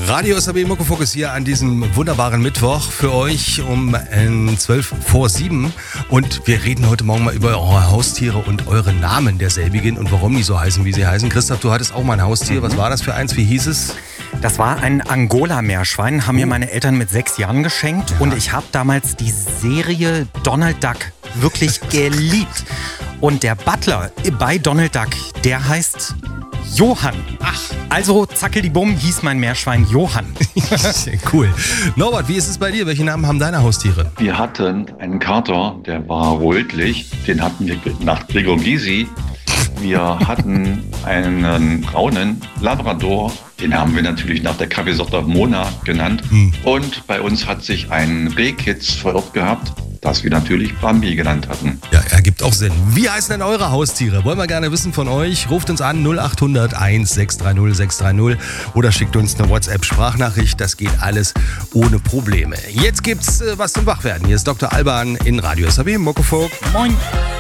Radio SAB Muckefuck ist hier an diesem wunderbaren Mittwoch für euch um 6:12 und wir reden heute Morgen mal über eure Haustiere und eure Namen derselbigen und warum die so heißen, wie sie heißen. Christoph, du hattest auch mal ein Haustier. Was war das für eins? Wie hieß es? Das war ein Angola-Meerschwein, haben mir meine Eltern mit 6 Jahren geschenkt und ich habe damals die Serie Donald Duck wirklich geliebt. Und der Butler bei Donald Duck, der heißt Johann. Ach. Also Zackeldibumm hieß mein Meerschwein Johann. Cool. Norbert, wie ist es bei dir? Welche Namen haben deine Haustiere? Wir hatten einen Kater, der war rötlich. Den hatten wir nach Gregor Gysi. Wir hatten einen braunen Labrador. Den haben wir natürlich nach der Kaffeesorte Mona genannt. Und bei uns hat sich ein Rehkitz verirrt gehabt, das wir natürlich Bambi genannt hatten. Ja, ergibt auch Sinn. Wie heißen denn eure Haustiere? Wollen wir gerne wissen von euch. Ruft uns an 0800 1630 630 oder schickt uns eine WhatsApp-Sprachnachricht. Das geht alles ohne Probleme. Jetzt gibt's was zum Wachwerden. Hier ist Dr. Alban in Radio SAB Muckefuck. Moin.